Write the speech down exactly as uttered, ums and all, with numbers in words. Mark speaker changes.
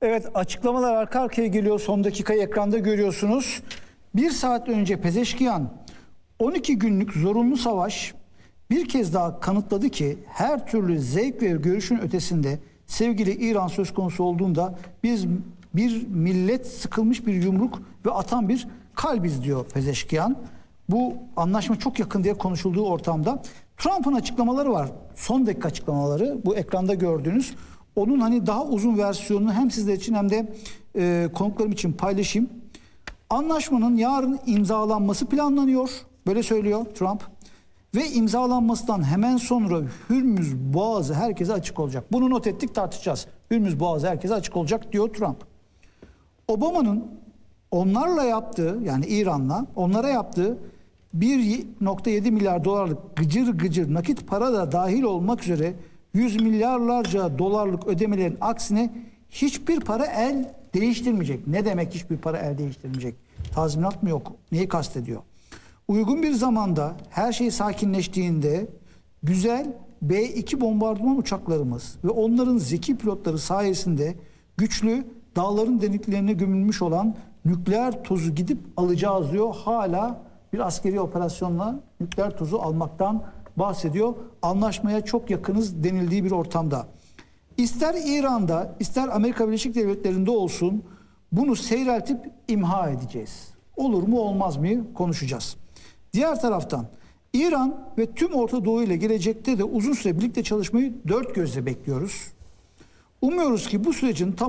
Speaker 1: Evet, açıklamalar arka arkaya geliyor. Son dakikayı ekranda görüyorsunuz. Bir saat önce Pezeşkiyan on iki günlük zorunlu savaş bir kez daha kanıtladı ki her türlü zevk ve görüşün ötesinde sevgili İran söz konusu olduğunda biz bir millet sıkılmış bir yumruk ve atan bir kalbiz diyor Pezeşkiyan. Bu anlaşma çok yakın diye konuşulduğu ortamda Trump'ın açıklamaları var. Son dakika açıklamaları, bu ekranda gördüğünüz. Onun hani daha uzun versiyonunu hem sizler için hem de e, konuklarım için paylaşayım. Anlaşmanın yarın imzalanması planlanıyor. Böyle söylüyor Trump. Ve imzalanmasından hemen sonra Hürmüz Boğazı herkese açık olacak. Bunu not ettik, tartışacağız. Hürmüz Boğazı herkese açık olacak diyor Trump. Obama'nın onlarla yaptığı, yani İran'la onlara yaptığı bir nokta yedi milyar dolarlık gıcır gıcır nakit para da dahil olmak üzere yüz milyarlarca dolarlık ödemelerin aksine hiçbir para el değiştirmeyecek. Ne demek hiçbir para el değiştirmeyecek? Tazminat mı yok? Neyi kastediyor? Uygun bir zamanda her şey sakinleştiğinde güzel B iki bombardıman uçaklarımız ve onların zeki pilotları sayesinde güçlü dağların derinliklerine gömülmüş olan nükleer tozu gidip alacağız diyor. Hala bir askeri operasyonla nükleer tozu almaktan bahsediyor. Anlaşmaya çok yakınız denildiği bir ortamda. İster İran'da ister Amerika Birleşik Devletleri'nde olsun bunu seyreltip imha edeceğiz. Olur mu olmaz mı konuşacağız. Diğer taraftan İran ve tüm Orta Doğu ile gelecekte de uzun süre birlikte çalışmayı dört gözle bekliyoruz. Umuyoruz ki bu sürecin tam